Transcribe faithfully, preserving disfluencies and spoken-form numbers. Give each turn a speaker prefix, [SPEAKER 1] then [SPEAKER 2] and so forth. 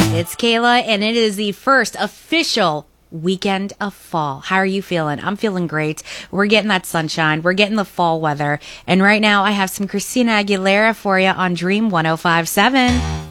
[SPEAKER 1] It's Kayla, and it is the first official weekend of fall. How are you feeling? I'm feeling great. We're getting that sunshine. We're getting the fall weather. And right now, I have some Christina Aguilera for you on Dream one oh five point seven.